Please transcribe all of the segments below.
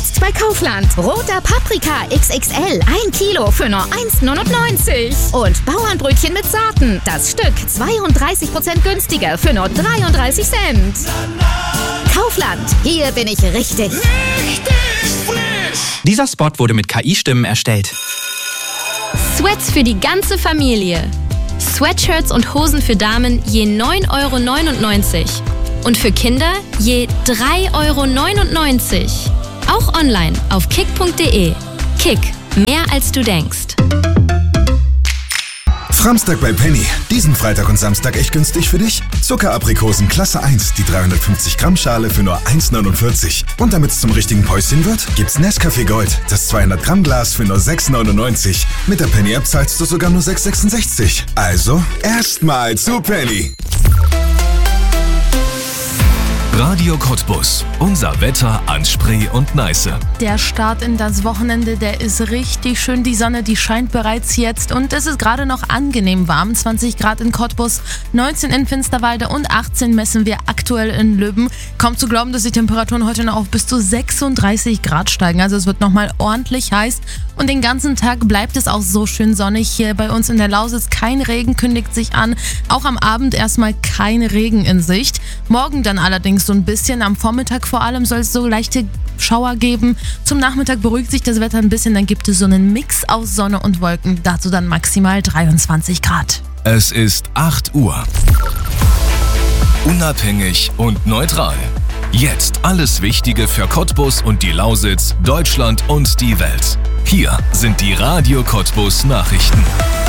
Jetzt bei Kaufland. Roter Paprika XXL. 1 Kilo für nur 1,99. Und Bauernbrötchen mit Sorten. Das Stück 32% günstiger für nur 33 Cent. Kaufland. Hier bin ich richtig. Dieser Spot wurde mit KI-Stimmen erstellt. Sweats für die ganze Familie. Sweatshirts und Hosen für Damen je 9,99 € und für Kinder je 3,99 €. Auch online auf kick.de. Kick, mehr als du denkst. Framstag bei Penny. Diesen Freitag und Samstag echt günstig für dich? Zuckeraprikosen Klasse 1, die 350 Gramm Schale für nur 1,49. Und damit es zum richtigen Päuschen wird, gibt's Nescafé Gold, das 200 Gramm Glas für nur 6,99. Mit der Penny App zahlst du sogar nur 6,66. Also erstmal zu Penny. Radio Cottbus. Unser Wetter an Spree und Neiße. Der Start in das Wochenende, der ist richtig schön. Die Sonne, die scheint bereits jetzt und es ist gerade noch angenehm warm. 20 Grad in Cottbus, 19 in Finsterwalde und 18 messen wir aktuell in Löben. Kaum zu glauben, dass die Temperaturen heute noch auf bis zu 36 Grad steigen. Also es wird nochmal ordentlich heiß und den ganzen Tag bleibt es auch so schön sonnig. Hier bei uns in der Lausitz kein Regen kündigt sich an. Auch am Abend erstmal kein Regen in Sicht. Morgen dann allerdings so ein bisschen, am Vormittag vor allem soll es so leichte Schauer geben. Zum Nachmittag beruhigt sich das Wetter ein bisschen, dann gibt es so einen Mix aus Sonne und Wolken. Dazu dann maximal 23 Grad. Es ist 8 Uhr. Unabhängig und neutral. Jetzt alles Wichtige für Cottbus und die Lausitz, Deutschland und die Welt. Hier sind die Radio Cottbus Nachrichten.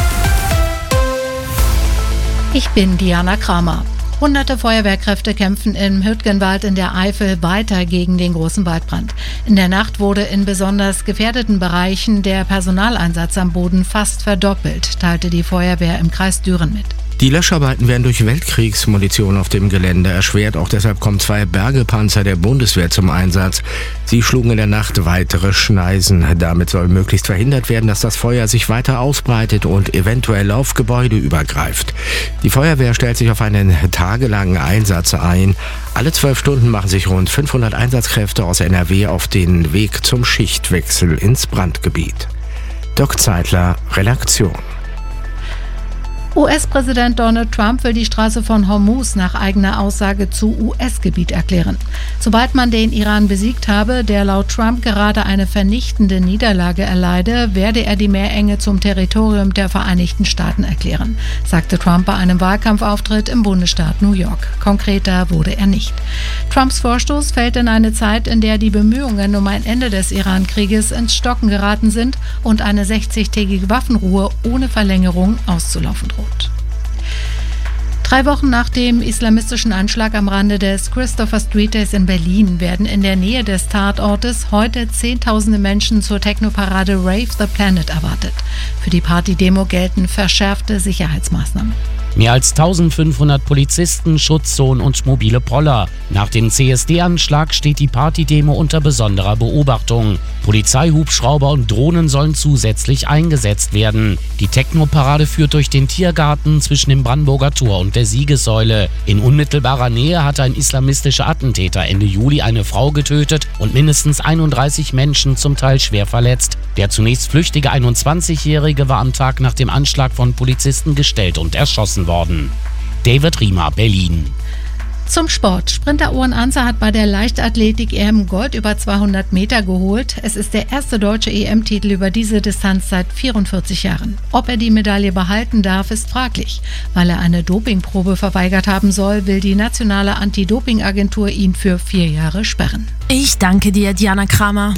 Ich bin Diana Kramer. Hunderte Feuerwehrkräfte kämpfen im Hürtgenwald in der Eifel weiter gegen den großen Waldbrand. In der Nacht wurde in besonders gefährdeten Bereichen der Personaleinsatz am Boden fast verdoppelt, teilte die Feuerwehr im Kreis Düren mit. Die Löscharbeiten werden durch Weltkriegsmunition auf dem Gelände erschwert. Auch deshalb kommen 2 Bergepanzer der Bundeswehr zum Einsatz. Sie schlugen in der Nacht weitere Schneisen. Damit soll möglichst verhindert werden, dass das Feuer sich weiter ausbreitet und eventuell auf Gebäude übergreift. Die Feuerwehr stellt sich auf einen tagelangen Einsatz ein. Alle 12 Stunden machen sich rund 500 Einsatzkräfte aus NRW auf den Weg zum Schichtwechsel ins Brandgebiet. Dirk Zeitler, Redaktion. US-Präsident Donald Trump will die Straße von Hormuz nach eigener Aussage zu US-Gebiet erklären. Sobald man den Iran besiegt habe, der laut Trump gerade eine vernichtende Niederlage erleide, werde er die Meerenge zum Territorium der Vereinigten Staaten erklären, sagte Trump bei einem Wahlkampfauftritt im Bundesstaat New York. Konkreter wurde er nicht. Trumps Vorstoß fällt in eine Zeit, in der die Bemühungen um ein Ende des Iran-Krieges ins Stocken geraten sind und eine 60-tägige Waffenruhe ohne Verlängerung auszulaufen droht. 3 Wochen nach dem islamistischen Anschlag am Rande des Christopher Street Days in Berlin werden in der Nähe des Tatortes heute Zehntausende Menschen zur Technoparade Rave the Planet erwartet. Für die Partydemo gelten verschärfte Sicherheitsmaßnahmen. Mehr als 1500 Polizisten, Schutzzonen und mobile Poller. Nach dem CSD-Anschlag steht die Partydemo unter besonderer Beobachtung. Polizeihubschrauber und Drohnen sollen zusätzlich eingesetzt werden. Die Technoparade führt durch den Tiergarten zwischen dem Brandenburger Tor und der Siegessäule. In unmittelbarer Nähe hatte ein islamistischer Attentäter Ende Juli eine Frau getötet und mindestens 31 Menschen zum Teil schwer verletzt. Der zunächst flüchtige 21-Jährige war am Tag nach dem Anschlag von Polizisten gestellt und erschossen worden. David Riemer, Berlin. Zum Sport. Sprinter Owen Anzer hat bei der Leichtathletik-EM Gold über 200 Meter geholt. Es ist der erste deutsche EM-Titel über diese Distanz seit 44 Jahren. Ob er die Medaille behalten darf, ist fraglich. Weil er eine Dopingprobe verweigert haben soll, will die nationale Anti-Doping-Agentur ihn für 4 Jahre sperren. Ich danke dir, Diana Kramer.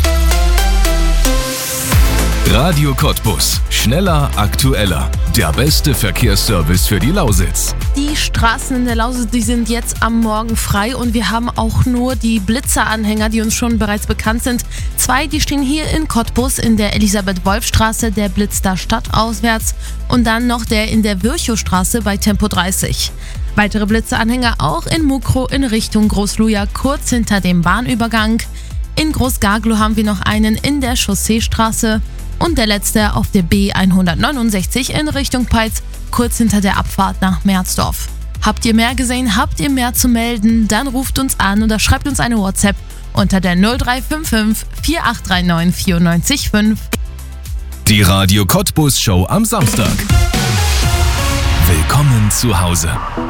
Radio Cottbus. Schneller, aktueller. Der beste Verkehrsservice für die Lausitz. Die Straßen in der Lausitz, die sind jetzt am Morgen frei und wir haben auch nur die Blitzer-Anhänger, die uns schon bereits bekannt sind. 2, die stehen hier in Cottbus in der Elisabeth-Wolf-Straße, der Blitz da stadtauswärts und dann noch der in der Virchow-Straße bei Tempo 30. Weitere Blitzer-Anhänger auch in Mukro in Richtung Großluja, kurz hinter dem Bahnübergang. In Großgarglow haben wir noch einen in der Chausseestraße. Und der letzte auf der B169 in Richtung Peitz, kurz hinter der Abfahrt nach Merzdorf. Habt ihr mehr gesehen, habt ihr mehr zu melden, dann ruft uns an oder schreibt uns eine WhatsApp unter der 0355 4839 94,5. Die Radio Cottbus Show am Samstag. Willkommen zu Hause.